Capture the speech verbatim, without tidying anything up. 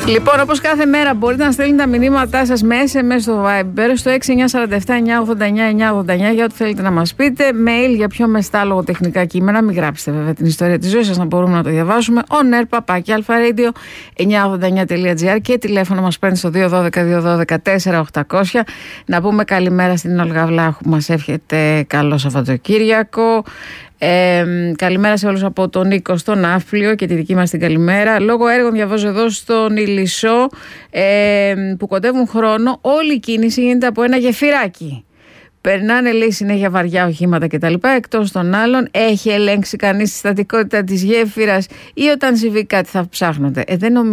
Λοιπόν, όπως κάθε μέρα μπορείτε να στέλνετε τα μηνύματά σας με ες εμ ες στο Viber στο έξι εννιά τέσσερα επτά εννιά ογδόντα εννιά εννιά ογδόντα εννιά για ό,τι θέλετε να μας πείτε. Mail για πιο μεστά λογοτεχνικά κείμενα. Μην γράψετε βέβαια την ιστορία της ζωής σας, να μπορούμε να το διαβάσουμε. On air παπάκι αλφα-radio εννιακόσια ογδόντα εννιά τελεία τζι άρ και τηλέφωνο μας παίρνει στο δύο ένα δύο δύο ένα δύο τέσσερα οκτακόσια. Να πούμε καλημέρα στην Όλγα Βλάχου που μας εύχεται καλό Σαββατοκύριακο. Ε, καλημέρα σε όλους από τον Νίκο στο Ναύπλιο και τη δική μας την καλημέρα. Λόγω έργων, διαβάζω εδώ στον Ηλισσό, ε, που κοντεύουν χρόνο, όλη η κίνηση γίνεται από ένα γεφυράκι. Περνάνε, λέει, συνέχεια βαριά οχήματα κτλ. Εκτός των άλλων, έχει ελέγξει κανείς τη στατικότητα της γέφυρας ή όταν συμβεί κάτι θα ψάχνονται? Ε, δεν νομίζω.